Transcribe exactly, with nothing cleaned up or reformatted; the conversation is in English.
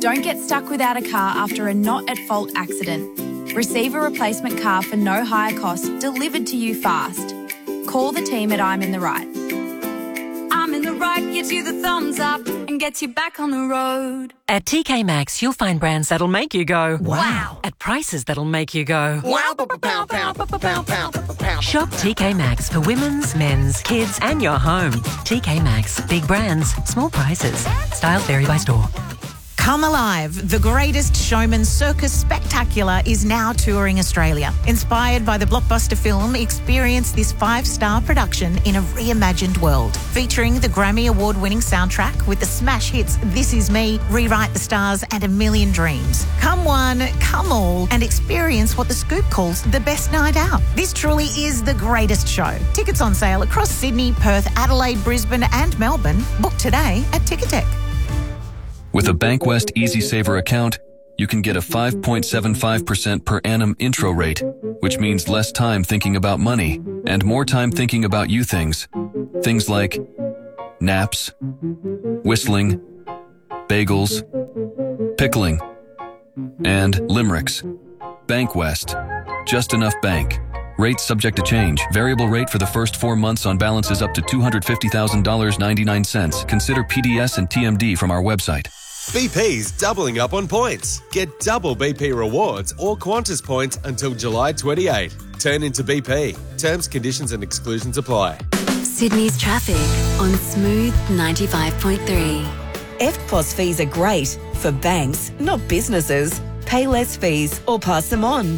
Don't get stuck without a car after a not-at-fault accident. Receive a replacement car for no higher cost delivered to you fast. Call the team at I'm in the Right. I'm in the Right gives you the thumbs up and gets you back on the road. At T K Maxx, you'll find brands that'll make you go, wow. At prices that'll make you go, wow. Pow, pow, pow, pow, pow. Shop T K Maxx for women's, men's, kids and your home. T K Maxx. Big brands, small prices. Styles vary by store. Come Alive, the Greatest Showman Circus Spectacular is now touring Australia. Inspired by the blockbuster film, experience this five-star production in a reimagined world. Featuring the Grammy Award-winning soundtrack with the smash hits This Is Me, Rewrite the Stars and A Million Dreams. Come one, come all, and experience what The Scoop calls the best night out. This truly is the greatest show. Tickets on sale across Sydney, Perth, Adelaide, Brisbane and Melbourne. Book today at Ticketek. With a Bankwest Easy Saver account, you can get a five point seven five percent per annum intro rate, which means less time thinking about money and more time thinking about you things. Things like naps, whistling, bagels, pickling, and limericks. Bankwest. Just enough bank. Rates subject to change. Variable rate for the first four months on balances up to two hundred fifty thousand dollars and ninety-nine cents. Consider P D S and T M D from our website. B P's doubling up on points. Get double B P rewards or Qantas points until July twenty-eighth. Turn into B P. Terms, conditions and exclusions apply. Sydney's traffic on Smooth ninety-five point three. E F T P O S fees are great for banks, not businesses. Pay less fees or pass them on.